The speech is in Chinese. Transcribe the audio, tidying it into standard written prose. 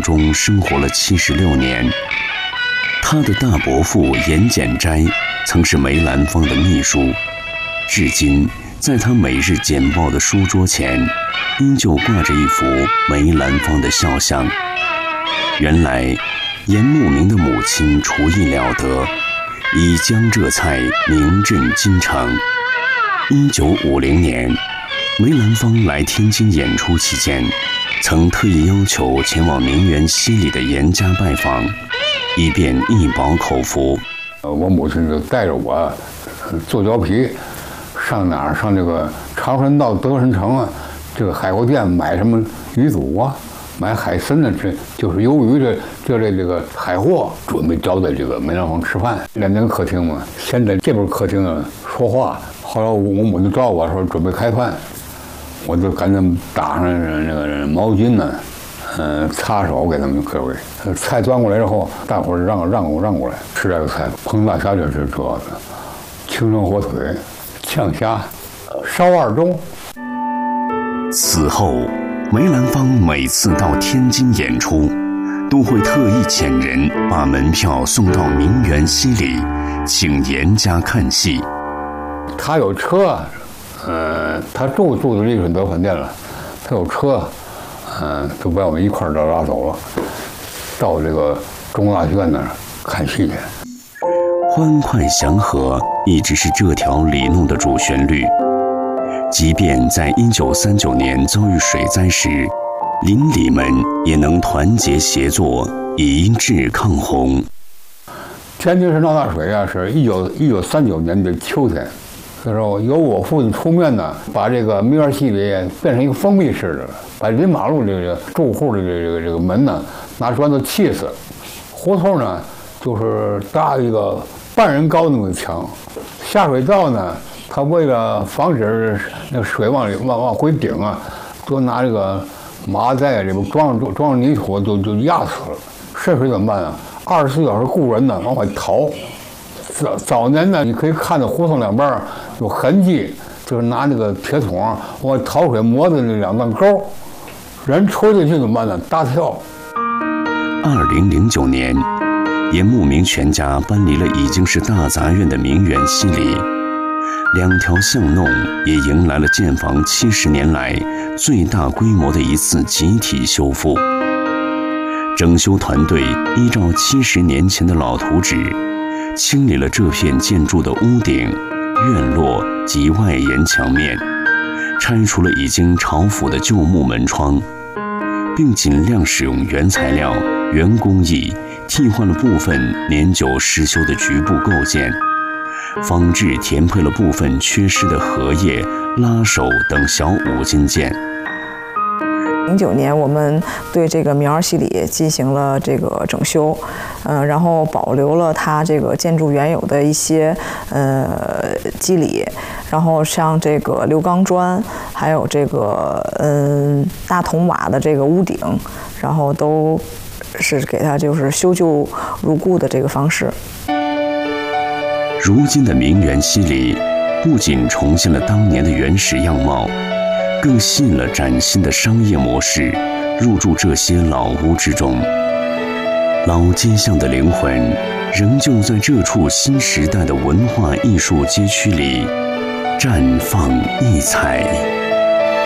中生活了76年。他的大伯父严简斋曾是梅兰芳的秘书，至今在他每日简报的书桌前，依旧挂着一幅梅兰芳的肖像。原来，严慕明的母亲厨艺了得，以江浙菜名震京城。1950年，梅兰芳来天津演出期间，曾特意要求前往名媛西里的严家拜访，以便一饱口福。 我母亲就带着我坐貂皮上哪儿？上这个长春到德顺城啊，这个海货店买什么鱼肚啊，买海参呢？这就是由于这个海货，准备招待这个梅兰芳吃饭。连那个客厅嘛，先在这边客厅啊说话。后来我母亲找我说准备开饭，我就赶紧打上那个毛巾呢，擦手给他们各位。菜端过来之后，大伙儿让过来吃这个菜。烹大虾就是主要的，清蒸火腿、呛虾、烧二中。 此后，梅兰芳每次到天津演出，都会特意遣人把门票送到名媛西里，请严家看戏。 他有车，他住的丽顺德饭店了，他有车，就把我们一块儿拉走了，到这个中国大剧院那儿看戏去。 欢快祥和一直是这条里弄的主旋律。即便在1939年遭遇水灾时，邻里们也能团结协作，一致抗洪。 天津市闹大水啊，是1939年的秋天。那时候由我父亲出面呢，把这个名园西里变成一个封闭式的了，把临马路这个住户的这个门呢拿砖头砌死，胡同呢就是搭一个半人高那么墙，下水道呢，他为了防止那个水往回顶啊，都拿这个麻袋这个装上泥土就压死了。渗水怎么办啊？24小时雇人呢往外逃。早年呢，你可以看到胡同两边有痕迹，就是拿那个铁桶往淘水磨的那两段沟，人戳进去怎么办呢？大跳。 2009年，严慕明全家搬离了已经是大杂院的名媛西里，2条巷弄也迎来了建房70年来最大规模的一次集体修复。整修团队依照70年前的老图纸，清理了这片建筑的屋顶、院落及外沿墙面，拆除了已经潮腐的旧木门窗，并尽量使用原材料、原工艺，替换了部分年久失修的局部构件，仿制填配了部分缺失的荷叶、拉手等小五金件。 09年，我们对这个名园西里进行了这个整修，然后保留了它这个建筑原有的一些基理，然后像这个鎏钢砖，还有这个大铜瓦的这个屋顶，然后都是给它就是修旧如故的这个方式。 如今的名园西里不仅重现了当年的原始样貌，更吸引了崭新的商业模式入驻这些老屋之中。老街巷的灵魂仍旧在这处新时代的文化艺术街区里绽放异彩。